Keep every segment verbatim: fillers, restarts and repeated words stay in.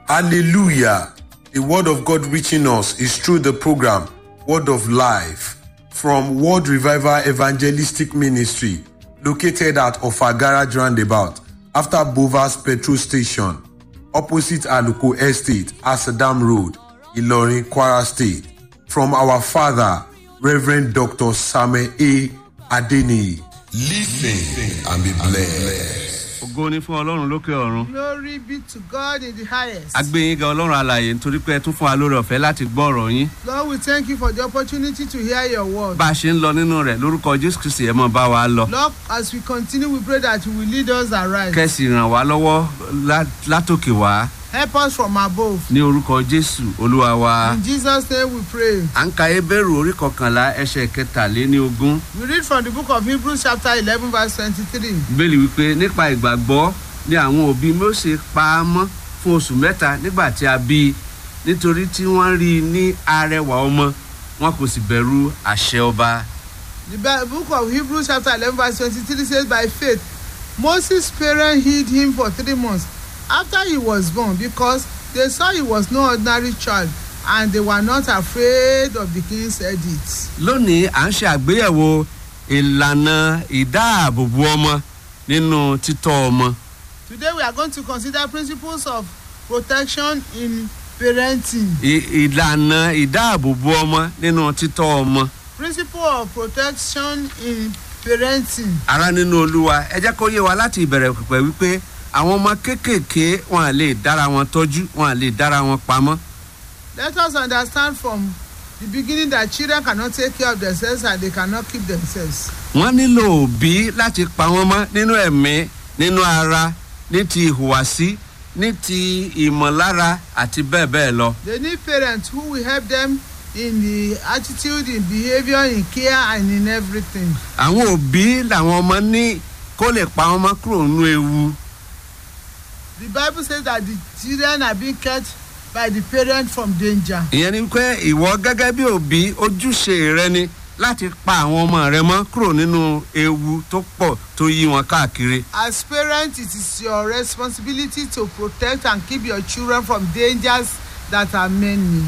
Hallelujah. The word of God reaching us is through the program Word of Life from World Revival Evangelistic Ministry, located at Ofagara Roundabout after Bovas Petrol Station, opposite Aluko Estate, Asadam Road, Ilorin, Kwara State. From our father, Reverend Doctor Samuel A. Adeniyi. Listen and be blessed. Glory be to God in the highest. Lord, we thank you for the opportunity to hear your word. Lord, as we continue, we pray that you will lead us aright. Help us from above. In Jesus' name we pray. We read from the book of Hebrews chapter eleven verse twenty-three. Ní àwọn òbí Mósè pa á mọ́ fún oṣù mẹ́ta nígbà tí a bí nítorí tí wọ́n rí ní arẹwà ọmọ wọn kò sì bẹ̀rù àṣẹ ọba. The book of Hebrews chapter eleven verse twenty-three says, by faith Moses' parents hid him for three months after he was born because they saw he was no ordinary child and they were not afraid of the king's edicts. Lónìí à ń ṣe àgbéyẹ̀wò ìlànà ìdáàbòbò ọmọ nínú títọ́ ọmọ. Today we are going to consider principles of protection in parenting. Ìlànà ìdáàbòbò ọmọ nínú títọ́ ọmọ. Principle of protection in parenting. Ará nínú Olúwa, ẹ jẹ́ kó yé wa láti ìbẹ̀rẹ̀ pẹ̀pẹ̀ wípé àwọn ọmọ kéékèèké wọn à lè dára wọn tọ́jú, wọn à lè dára wọn pamọ́. Let us understand from the beginning that children cannot take care of themselves and they cannot keep themselves. Wọ́n nílò òbí láti pa wọ́n mọ́ nínú ẹ̀mí, nínú ara, ní ti ìhùwàsí, ní ti ìmọ̀lára àti bẹ́ẹ̀ bẹ́ẹ̀ lọ. They need parents who will help them in the attitude, in behavior, in care and in everything. Àwọn òbí làwọn ọmọ ní kó lè pa wọ́n mọ́ kúrò nínú ewu. The Bible says that the children are being kept by the parent from danger. Ìyẹn ni pé ìwọ gẹ́gẹ́ bí òbí ojúṣe rẹ ni láti pa àwọn ọmọ rẹ mọ́ kúrò nínú ewu tó pọ̀ tó yí wọn káàkiri. As parents, it is your responsibility to protect and keep your children from dangers that are many.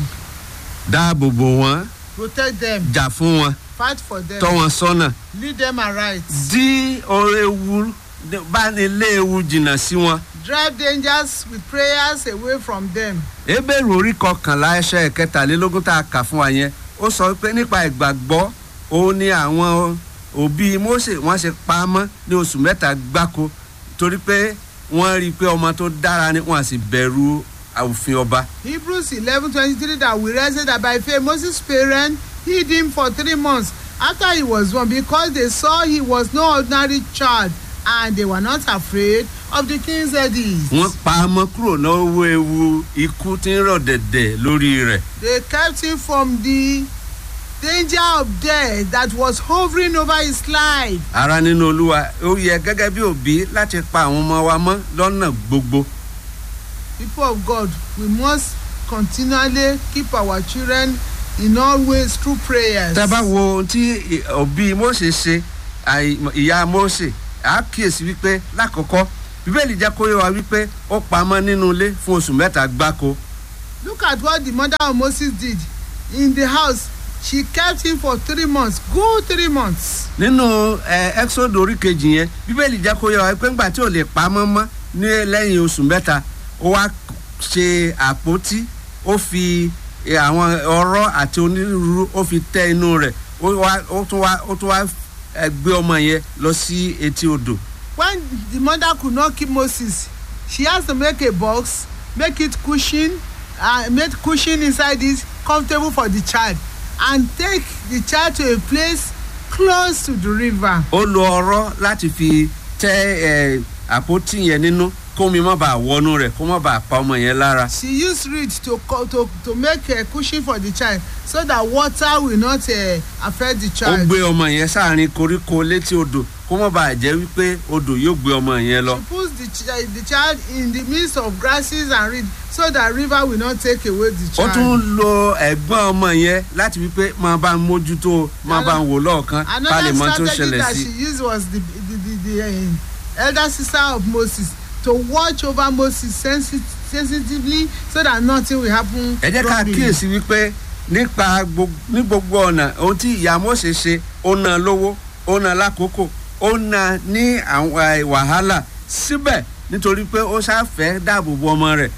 Dáàbò bò wọ́n. Protect them. Jà fún wọn. Fight for them. Tọ́ wọn sọ́nà. Lead them aright. Dí ewu bá ní lé ewu jìnnà sí wọn. Drive dangers with prayers away from them. Hébérù orí kọkànlá ẹsẹ̀ kẹtàlélógún tá a kà fún wa yẹn ó sọ pé nípa ìgbàgbọ́ òun ni àwọn òbí Mósè wọ́n ṣe pa á mọ́ ní oṣù mẹ́ta gbáko torí pé wọ́n rí i pé ọmọ tó dára ni wọ́n sì bẹ̀rù òfin ọba. Hebrews eleven twenty-three that we read said that by faith Moses' parents hid him for three months after he was born because they saw he was no ordinary child and they were not afraid of the king's edicts. Wọ́n pa á mọ́ kúrò lọ́wọ́ ewu ikú tí ń rọ̀ dẹ̀dẹ̀ lórí rẹ̀. They kept him from the danger of death that was hovering over his life. Ará nínú Olúwa, ó yẹ gẹ́gẹ́ bí òbí láti pa àwọn ọmọ wa mọ́ lọ́nà gbogbo. People of God, we must continually keep our children in all ways through prayers. Tá bá wo ohun tí òbí Mósè ṣe, ìyá Mósè, a kíyèsí wípé lákọ̀ọ́kọ́ Bíbélì jẹ́ kó yé wa wípé ó pamọ́ nínú ilé fún oṣù mẹ́ta gbáko. Look at what the mother of Moses did in the house. She kept him for three months, good three months. Nínú Exodus orí kejì yẹn, Bíbélì jẹ́ kó yé wa wípé ńgbà tí ò lè pamọ́ mọ́ ní lẹ́yìn oṣù mẹ́ta, ó wá ṣe àpótí, ó fi àwọn ọ̀rọ̀ àti onírúurú ó fi tẹ́ inú rẹ̀, ó tún wá ó tún wá gbé ọmọ yẹn lọ sí etí odò. When the mother could not keep Moses, she has to make a box, make it cushion, uh, make cushion inside it, comfortable for the child, and take the child to a place close to the river. Ó lo ọ̀rọ̀ láti fi tẹ́ àpótí yẹn nínú kó mi má bàa wọnú rẹ̀ kó má bàa pa ọmọ yẹn lára. She used reed to to to make a cushion for the child so that water will not uh, affect the child. Ó gbé ọmọ yẹn sáàrin koríko létí odò kó má bàa jẹ́ wípé odò yóò gbé ọmọ yẹn lọ. She puts the, ch the child in the midst of grasses and reed so that river will not take away the child. Ó tún lo ẹ̀gbọ́n ọmọ yẹn láti wípé máa bá ń mójútó máa bá ń wò lọ́ọ̀kan ká lè mọ tó ṣẹlẹ̀ sí. Another strategy that she used was the the the, the uh, elder sister of Moses to watch over Moses' sensitive sensitively so that nothing will happen. ẹ jẹ́ ká kíyèsí wípé nípa ní gbogbo ọ̀nà ohun tí ìyá Mósè ṣe ó ná lówó ó ná lákòókò ó ná ní àwọn wàhálà síbẹ̀ nítorí pé ó ṣàfẹ́ dáàbò bo ọmọ rẹ̀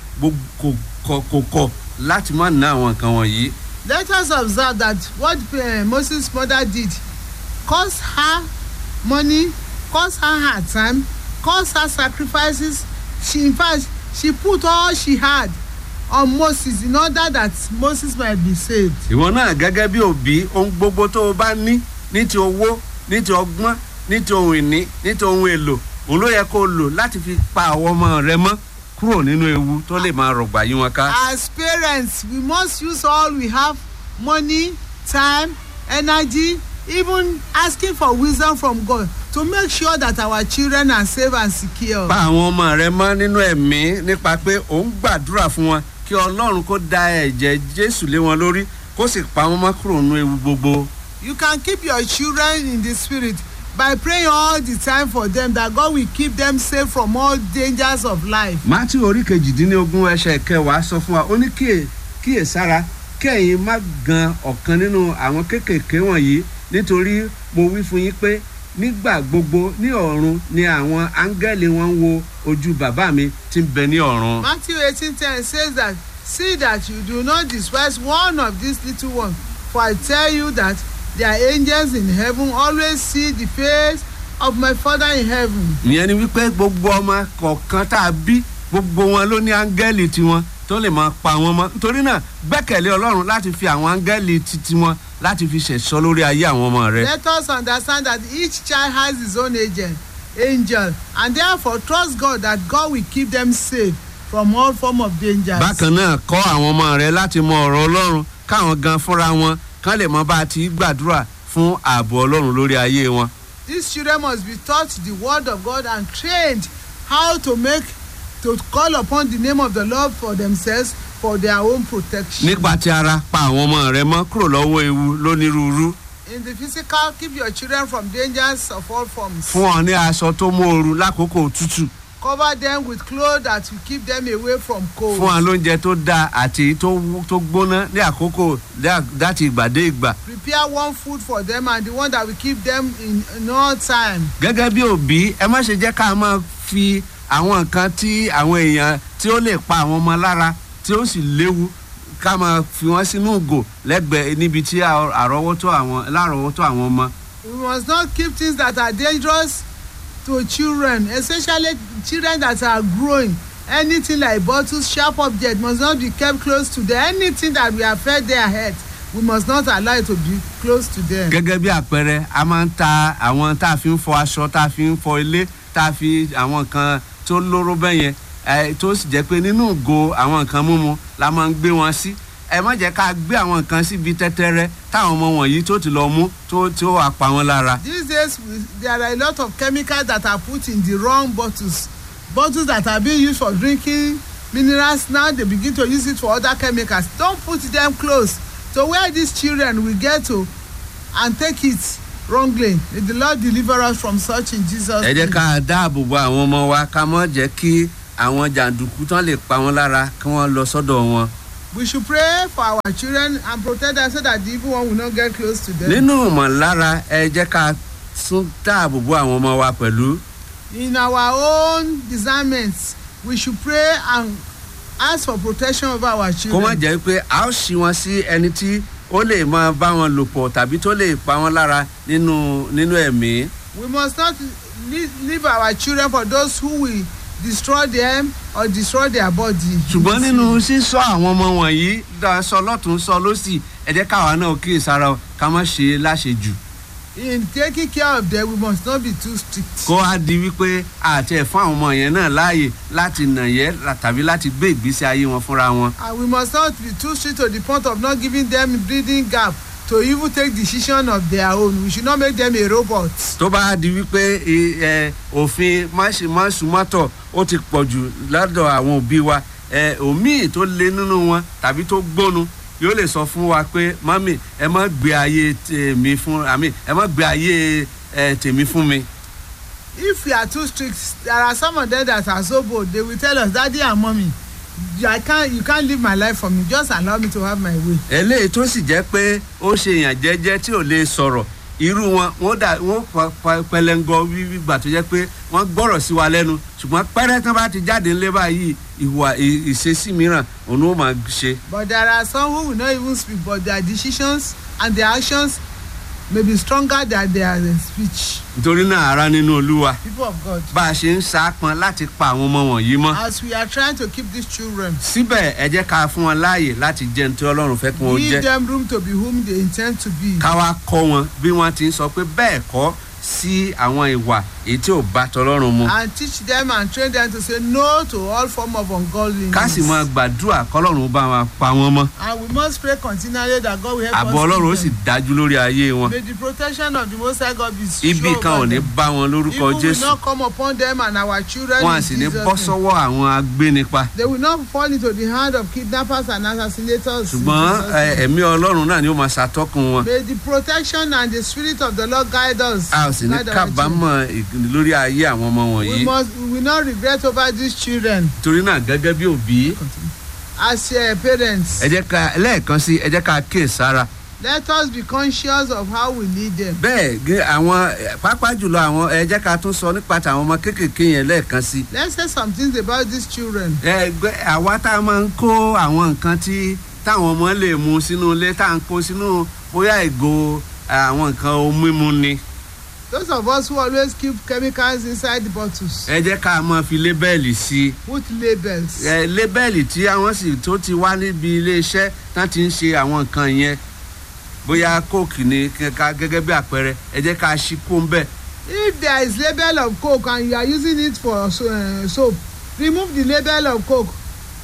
kò kọ̀ láti má ná àwọn nǹkan wọ̀nyí. Let us observe that what uh, Moses' mother did cost her money, cost her her time, cost her sacrifices. She, in fact, she put all she had on Moses in order that Moses might be saved. Ìwọ náà gẹ́gẹ́ bí òbí ohun gbogbo tó o bá ní ní ti owó ní ti ọgbọ́n ní ti ohun ìní ní ti ohun èlò òun ló yẹ kó o lò láti fi pa àwọn ọmọ rẹ mọ́ kúrò nínú ewu tó lè máa rọ̀gbà yí wọn ká. As parents, we must use all we have: money, time, energy, even asking for wisdom from God to make sure that our children are safe and secure. Pa àwọn ọmọ rẹ mọ́ nínú ẹ̀mí nípa pé ò ń gbàdúrà fún wọn kí Ọlọ́run kó da ẹ̀jẹ̀ Jésù lé wọn lórí kó sì pa wọ́n mọ́ kúrò nínú ewu gbogbo. You can keep your children in the spirit by praying all the time for them that God will keep them safe from all dangers of life. Mátíù orí kejìdínlógún ẹsẹ̀ kẹwàá sọ fún wa ó ní kíyè sára kẹ́yìn má gan ọ̀kan nínú àwọn kéékèèké wọ̀nyí nítorí mo wí fún yín pé nígbà gbogbo ní ọ̀run ni àwọn áńgẹ́lì wọn ń wo ojú bàbá mi tí ń bẹ ní ọ̀run. Matthew eighteen ten says that, see that you do not despise one of these little ones, for I tell you that their angels in heaven always see the face of my Father in heaven. Ìyẹn ni wípé gbogbo ọmọ kọ̀ọ̀kan tá a bí gbogbo wọn ló ní áńgẹ́lì tiwọn tó lè máa pa wọn mọ́ nítorí náà gbẹ́kẹ̀lé Ọlọ́run láti fi àwọn áńgẹ́lì titi wọn láti fi ṣẹ̀ṣọ́ lórí ayé àwọn ọmọ rẹ. Let us understand that each child has his own agent, angel, and therefore trust God that God will keep them safe from all form of dangers. Bákan náà kọ́ àwọn ọmọ rẹ láti mọ ọ̀rọ̀ Ọlọ́run káwọn gan fúnra wọn kán lè mọ bá a ti gbàdúrà fún ààbò Ọlọ́run lórí ayé wọn. These children must be taught the word of God and trained how to make to call upon the name of the Lord for themselves for their own protection. Nípa ti ara pa àwọn ọmọ rẹ mọ́ kúrò lọ́wọ́ ewu lónírúurú. In the physical, keep your children from dangers of all forms. Fún ọ ní aṣọ tó mú ooru lákòókò òtútù. Cover them with clothes that will keep them away from cold. Fún ọ lóúnjẹ tó dáa àti tó gbóná ní àkókò láti ìgbà dé ìgbà. Prepare one food for them and the one that will keep them in, in all time. Gẹ́gẹ́ bí òbí ẹ má ṣe jẹ́ ká máa fi àwọn nǹkan tí àwọn èèyàn tí ó lè pa àwọn ọmọ lára tí ó sì léwu ká máa fi wọ́n sínú ògò lẹ́gbẹ̀ẹ́ níbi tí àrọ́wọ́tó àwọn lárọ̀ọ́wọ́tó àwọn ọmọ. We must not keep things that are dangerous to children, especially children that are growing. Anything like bottles, sharp objects must not be kept close to them. Anything that will affect their health, we must not allow it to be close to them. Gẹ́gẹ́ bí àpẹẹrẹ a máa ń ta àwọn tá a fi ń fọ aṣọ tá a fi ń fọ ilé tá a fi àwọn nǹkan tó lóró bẹ́yẹn ẹ tó sì jẹ́ pé nínú ìgò àwọn nǹkan mímu la máa ń gbé wọn sí. Ẹ má jẹ́ ká gbé àwọn nǹkan síbi tẹ́tẹ́rẹ́ táwọn ọmọ wọ̀nyí tó ti lọ mú tó tí ó wà pa wọn lára. These days there are a lot of chemicals that are put in the wrong bottles. Bottles that are being used for drinking minerals, now they begin to use it for other chemicals. Don't put them close to where these children will get to and take it wrongly. May the Lord deliver us from such in Jesus' name. Ẹ jẹ́ ká dáàbò bo àwọn ọmọ wa ká má jẹ́ kí àwọn jàǹdùkú tán lè pa wọn lára kí wọ́n lọ sọ́dọ̀ wọn. We should pray for our children and protect them so that the evil one will not get close to them. Nínú ìmọ̀lára ẹ jẹ́ ká tún dáàbò bo àwọn ọmọ wa pẹ̀lú. In our own discernments, we should pray and ask for protection over our children. Kó má jẹ́ pé a ó ṣí wọn sí ẹni tí ó lè máa bá wọn lò pọ̀ tàbí tó lè pa wọn lára nínú nínú ẹ̀mí. We must not leave our children for those who will destroy them or destroy their body. Ṣùgbọ́n nínú sísọ àwọn ọmọ wọ̀nyí sọ lọ́tún sọ lọ́sì ẹ jẹ́ káwa náà kíyèsára ká má ṣe láṣejù. In taking care of them, we must not be too strict. Kó a di wípé àti ẹ̀ fún àwọn ọmọ yẹn náà láàyè láti nà yẹ́ tàbí láti gbé ìgbésí ayé wọn fúnra wọn. And we must not be too strict to the point of not giving them breathing gap to even take decision of their own. We should not make them a robot. Tó bá di wípé òfin máṣùmátọ̀ ó ti pọ̀ jù lọ́dọ̀ àwọn òbí wa òmíì tó lé nínú wọn tàbí tó gbónu yóò lè sọ fún wa pé mami ẹ má gbé ayé tèmi fún àmì ẹ má gbé ayé tèmi fún mi. If we are too strict, there are some of them that are so bold. They will tell us, Daddy and Mommy, I can't you can't live my life for me, just allow me to have my way. eléyìí tó sì jẹ́ pé ó ṣe èèyàn jẹ́jẹ́ tí ò lè sọ̀rọ̀ irú wọn wọ́n dà wọ́n pẹlẹngọ gbígbà tó jẹ́ pé wọ́n gbọ́rọ̀ sí wa lẹ́nu ṣùgbọ́n pẹ́rẹ́ tán bá ti jáde ńlé báyìí ìwà ìṣesí mìíràn òun ó máa ṣe. But there are some who will not even speak, but their decisions and their actions may be stronger than their speech. nítorí náà ara nínú olúwa People of God, bá a ṣe ń sápọn láti pa àwọn ọmọ wọ̀nyí mọ́. as we are trying to keep these children, síbẹ̀ ẹ jẹ́ ká fún wọn láàyè láti jẹ́ ní tí ọlọ́run fẹ́ kí wọ́n give jẹ́. them room to be whom they intend to be. ká wá kọ́ wọn bí wọ́n ti ń sọ pé bẹ́ẹ̀ kọ́ sí àwọn ìwà èyí tí ò bá tọlọ́run mu. And teach them and train them to say no to all form of ungodliness. ká sì máa gbàdúrà kọ́lọ́run bá wọn pa wọn mọ́. And we must pray continually that God will help us. àbọ̀ ọlọ́run ó sì keep them. dájú lórí ayé wọn. May the protection of the Most High God be sure ibi kan ò over ní them. bá wọn lórúkọ Evil will jésù. not come upon them and our children. wọn à in sì ní Jesus' bọ́ name. sọ́wọ́ àwọn agbénipa. They will not fall into the hand of kidnappers and assassinators. in ṣùgbọ́n Jesus' ẹ, name. ẹ̀mí ọlọ́run náà ni ó máa ṣàtọ́kùn wọn. May the protection and the spirit of the Lord guide us. a ò sì ní guide our children. kábàámọ̀ ì- lórí ayé àwọn ọmọ We wọ̀nyí. must we will not regret over these children torí náà gẹ́gẹ́ bí òbí as uh, parents. ẹ jẹ́ ká lẹ́ẹ̀kan sí ẹ jẹ́ ká kíyè sára. Let us be conscious of how we lead them. bẹ́ẹ̀ gé àwọn ẹ, pàápàá jùlọ àwọn ẹ jẹ́ ká tún sọ nípa tàwọn ọmọ kéékèèké yẹn lẹ́ẹ̀kan sí. Let's say some things about these children. ẹ gbé àwa tá a máa ń kó àwọn nǹkan tí táwọn ọmọ lè mu sínú ilé tá à ń kó sínú bóyá ìgò àwọn nǹkan ohun mímu ni. Those of us who always keep chemicals inside the bottles, ẹ jẹ́ ká máa fi lébẹ́ẹ̀lì sí i. put labels. ẹ lébẹ́ẹ̀lì tí àwọn sì tó ti wá níbi iléeṣẹ́ tán ti ń ṣe àwọn nǹkan yẹn bóyá kóòkì ni ká gẹ́gẹ́ bí àpẹẹrẹ ẹ jẹ́ ká ṣí kó ń bẹ̀. If there is label of Coke and you are using it for so, uh, soap, remove the label of Coke.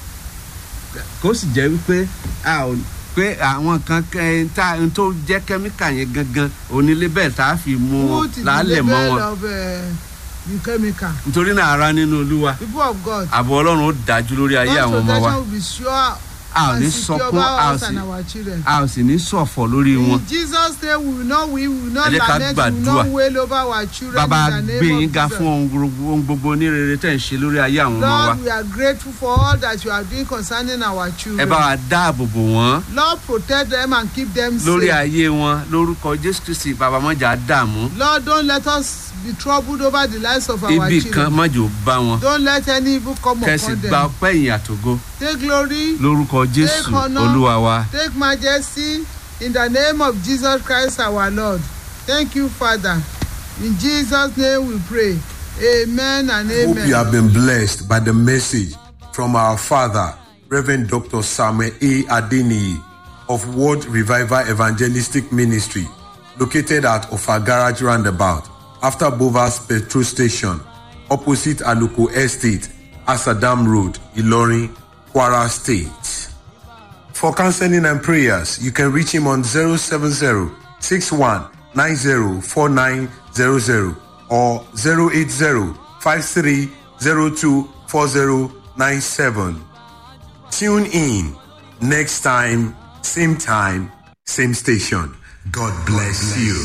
kó sì jẹ́ wípé a ò pé àwọn kan kẹ́ tá n tó jẹ́ kẹ́míkà yẹn gangan òní lébẹ́ẹ̀lì tá a fi mú wọn Put the lálẹ́ mọ́ label wọn. of uh, the chemical. nítorí náà ara nínú olúwa People of God, àbọ̀ ọlọ́run ó dájú lórí ayé God's àwọn ọmọ wa. protection will be sure a ò ní and secure sọkún a ò about us sì and our children. a ò sì ní ṣọ̀fọ̀ lórí wọn. In Jesus' name, we will not we will not Ẹ jẹ́ ká lament, we will gbàdúrà. not wail over our children bàbá in the gbé name yín of ga Jesus. fún ohun gbogbo ohun gbogbo ní rere tẹ̀ ń ṣe lórí ayé àwọn ọmọ wa. Lord, we are grateful for all that you are doing concerning our ẹ children. bá wa dáàbò bò wọ́n Lord, protect them and keep them lórí safe. ayé wọn lórúkọ jésù kristi bàbá mọ́jà dààmú. Lord, don't let us be troubled over the lives of our ibi kan children. mọ́jò bá wọn. Don't let any evil come kẹsì upon gba them. ọpẹ́ ìyìn àtògo Take glory, lórúkọ jésù Take honor. olúwa wa. take majesty in the name of Jesus Christ our Lord. Thank you, Father. In Jesus' name we pray. Amen and Hope you amen. have been blessed by the message from our father, Reverend Doctor Samuel A. Adeniyi of World Revival Evangelistic Ministry, located at Ofa Garage Roundabout, after Bovas Petrol Station, opposite Aluko Estate, Asadam Road, Ilorin, Kwara State. For counseling and prayers, you can reach him on zero seven zero, six one nine zero, four nine zero zero or zero eight zero, five three zero two, four zero nine seven. Tune in next time, same time, same station. God bless you.